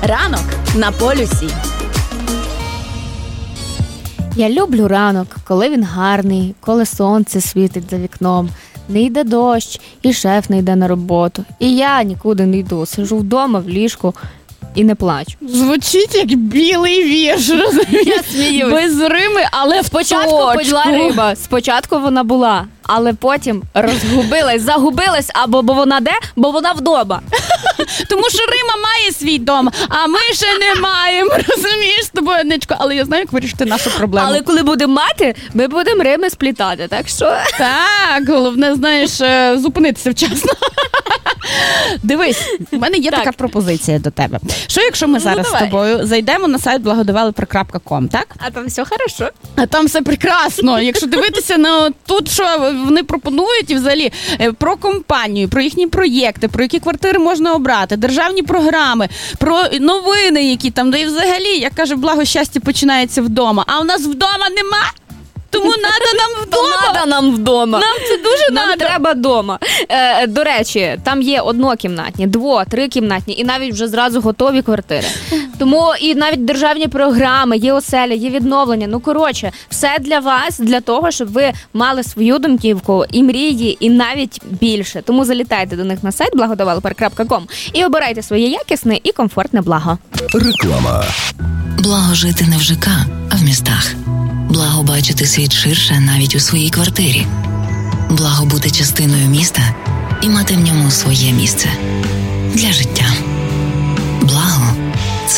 Ранок на полюсі. Я люблю ранок, коли він гарний, коли сонце світить за вікном, не йде дощ, і шеф не йде на роботу. І я нікуди не йду, сижу вдома в ліжку і не плачу. Звучить як білий вірш, розумієш? Я сміюсь. Без рими, але Спочатку була риба, спочатку вона була, але потім загубилась, або бо вона де? Бо вона вдома. Тому що Рима має свій дом, а ми ще не маємо, розумієш, з тобою, Ничко. Але я знаю, як вирішити нашу проблему. Але коли будемо мати, ми будемо Рими сплітати, так що... Так, головне, знаєш, зупинитися вчасно. Дивись, в мене є така пропозиція до тебе. Що якщо ми зараз з тобою зайдемо на сайт blagodeveloper.com, так? А там все хорошо. А там все прекрасно. Якщо дивитися на тут, що вони пропонують, і взагалі про компанію, про їхні проєкти, про які квартири можна обрати, державні програми, про новини, які там, де і взагалі, як каже, благо щастя починається вдома. А у нас вдома нема. Тому надо нам вдома. Нам це дуже нам треба вдома. До речі, там є однокімнатні, 2-3-кімнатні і навіть вже зразу готові квартири. Тому і навіть державні програми, є оселя, є відновлення. Ну, коротше, все для вас, для того, щоб ви мали свою домівку і мрії, і навіть більше. Тому залітайте до них на сайт blagodeveloper.com і обирайте своє якісне і комфортне благо. Реклама. Благо жити не в ЖК, а в містах. Благо бачити світ ширше навіть у своїй квартирі. Благо бути частиною міста і мати в ньому своє місце для життя.